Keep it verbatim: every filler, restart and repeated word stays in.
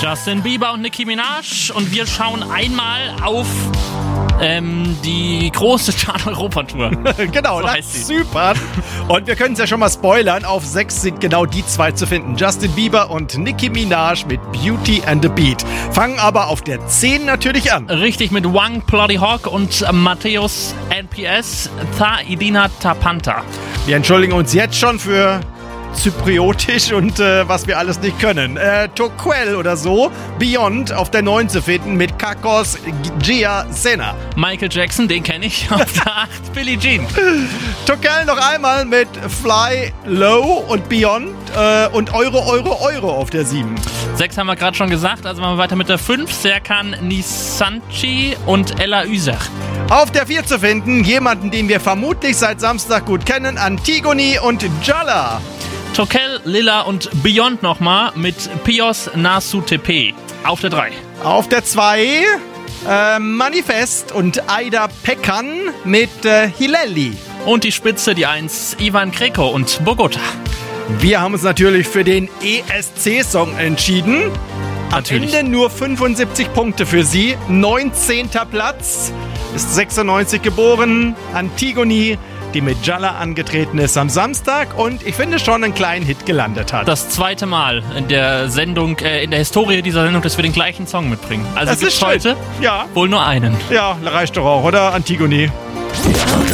Justin Bieber und Nicki Minaj. Und wir schauen einmal auf ähm, die große Chart-Europa-Tour. Genau, so nach Zypern. Und wir können es ja schon mal spoilern. Auf sechs sind genau die zwei zu finden. Justin Bieber und Nicki Minaj mit Beauty and the Beat. Fangen aber auf der zehn natürlich an. Richtig, mit Wang Ploddy Hawk und Matthäus N P S, Tha Idina Tapanta. Wir entschuldigen uns jetzt schon für Zypriotisch und äh, was wir alles nicht können. Äh, Toquel oder so, Beyond auf der neun zu finden mit Kakos Gia Sena. Michael Jackson, den kenne ich, auf der acht, Billie Jean. Toquel noch einmal mit Fly Low und Beyond äh, und Euro, Euro, Euro auf der sieben. sechs haben wir gerade schon gesagt, also machen wir weiter mit der fünf. Serkan Nisanchi und Ella User. Auf der vier zu finden, jemanden, den wir vermutlich seit Samstag gut kennen, Antigone und Jalla. Toquel, Lilla und Beyond nochmal mit Pios Nasutepe. Auf der drei. Auf der zwei, äh, Manifest und Aida Pekkan mit äh, Hileli. Und die Spitze, die eins, Ivan Greco und Bogota. Wir haben uns natürlich für den E S C-Song entschieden. Am Natürlich. Ende nur fünfundsiebzig Punkte für sie. neunzehnter Platz. Ist sechsundneunzig geboren. Antigone, die mit Jalla angetreten ist am Samstag und ich finde schon einen kleinen Hit gelandet hat. Das zweite Mal in der Sendung, äh, in der Historie dieser Sendung, dass wir den gleichen Song mitbringen. Also Das gibt's ist schön. heute Ja. wohl nur einen. Ja, reicht doch auch, oder? Antigone.